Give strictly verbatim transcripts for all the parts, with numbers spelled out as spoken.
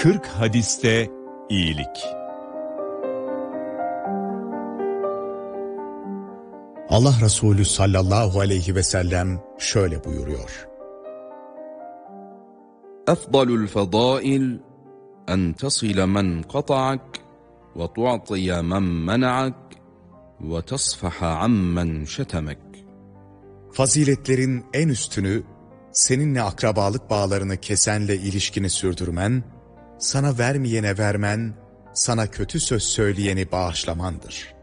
kırk hadiste iyilik. Allah Resulü sallallahu aleyhi ve sellem şöyle buyuruyor: Efdalul fadail en tasila men qata'ak ve tu'tiya men mena'ak ve tasfaha ammen şetemek. Faziletlerin en üstünü, seninle akrabalık bağlarını kesenle ilişkini sürdürmen, sana vermeyene vermen, sana kötü söz söyleyeni bağışlamandır.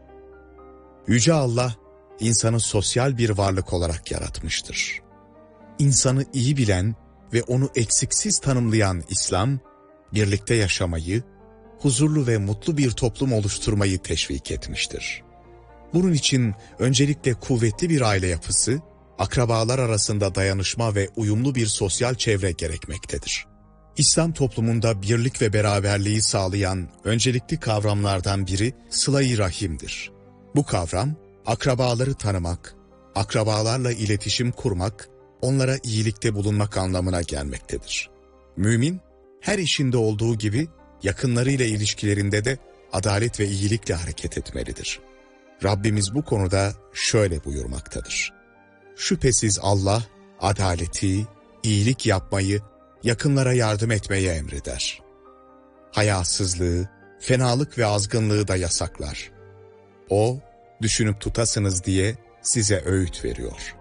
Yüce Allah, insanı sosyal bir varlık olarak yaratmıştır. İnsanı iyi bilen ve onu eksiksiz tanımlayan İslam, birlikte yaşamayı, huzurlu ve mutlu bir toplum oluşturmayı teşvik etmiştir. Bunun için öncelikle kuvvetli bir aile yapısı, akrabalar arasında dayanışma ve uyumlu bir sosyal çevre gerekmektedir. İslam toplumunda birlik ve beraberliği sağlayan öncelikli kavramlardan biri sıla-i rahimdir. Bu kavram, akrabaları tanımak, akrabalarla iletişim kurmak, onlara iyilikte bulunmak anlamına gelmektedir. Mümin, her işinde olduğu gibi yakınlarıyla ilişkilerinde de adalet ve iyilikle hareket etmelidir. Rabbimiz bu konuda şöyle buyurmaktadır: Şüphesiz Allah, adaleti, iyilik yapmayı, yakınlara yardım etmeyi emreder. Hayasızlığı, fenalık ve azgınlığı da yasaklar. O, düşünüp tutasınız diye size öğüt veriyor.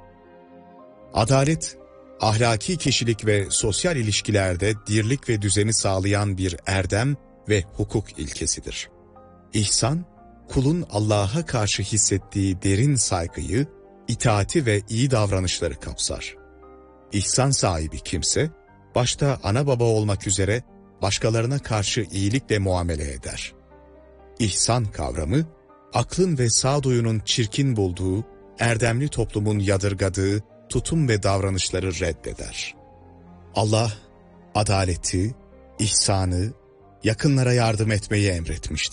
Adalet, ahlaki kişilik ve sosyal ilişkilerde dirlik ve düzeni sağlayan bir erdem ve hukuk ilkesidir. İhsan, kulun Allah'a karşı hissettiği derin saygıyı, itaati ve iyi davranışları kapsar. İhsan sahibi kimse, başta ana baba olmak üzere başkalarına karşı iyilikle muamele eder. İhsan kavramı, aklın ve sağduyunun çirkin bulduğu, erdemli toplumun yadırgadığı tutum ve davranışları reddeder. Allah, adaleti, ihsanı, yakınlara yardım etmeyi emretmiştir.